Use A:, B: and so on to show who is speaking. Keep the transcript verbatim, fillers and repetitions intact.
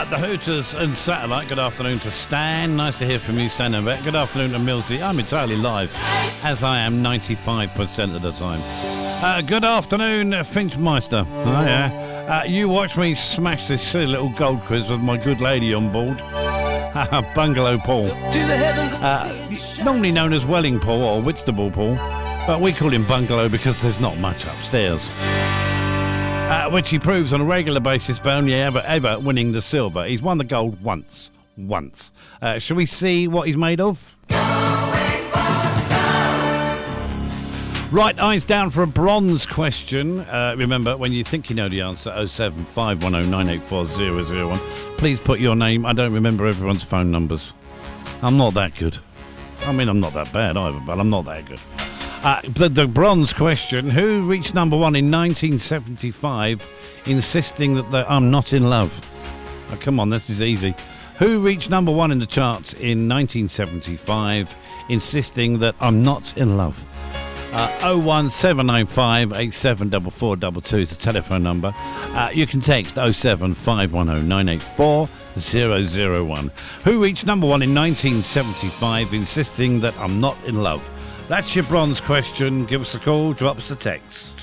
A: the Hooters and Satellite. Good afternoon to Stan. Nice to hear from you, Stan and Beck. Good afternoon to Millsy. I'm entirely live, as I am ninety-five percent of the time. Uh, good afternoon, Finchmeister. Oh, yeah. Uh, you watch me smash this silly little gold quiz with my good lady on board. Bungalow Paul. Uh, normally known as Welling Paul or Whitstable Paul, but we call him Bungalow because there's not much upstairs. Uh, which he proves on a regular basis by only ever, ever winning the silver. He's won the gold once. Once. Uh, shall we see what he's made of? Right, eyes down for a bronze question. Uh, remember, when you think you know the answer, oh seven five one oh nine eight four oh oh one. Please put your name. I don't remember everyone's phone numbers. I'm not that good. I mean, I'm not that bad either, but I'm not that good. Uh, the, the bronze question, who reached number one in nineteen seventy-five, insisting that the, I'm not in love? Oh, come on, this is easy. Who reached number one in the charts in nineteen seventy-five, insisting that I'm not in love? Uh, oh one seven nine five eight seven four four two two is the telephone number. Uh, you can text oh seven five one oh nine eight four oh oh one. Who reached number one in nineteen seventy-five, insisting that I'm not in love? That's your bronze question. Give us a call, drop us a text.